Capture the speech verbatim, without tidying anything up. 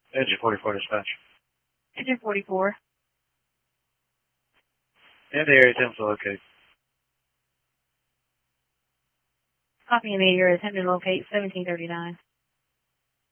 Engine forty-four dispatch. Engine forty-four. And the area attempts to locate. Copy in the area, attempt to locate seventeen thirty-nine.